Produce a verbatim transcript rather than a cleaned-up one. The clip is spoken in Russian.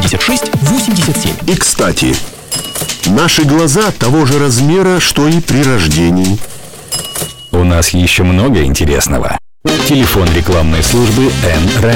семьдесят шесть восемьдесят семь. И, кстати, наши глаза того же размера, что и при рождении. У нас еще много интересного. Телефон рекламной службы Н-Радио.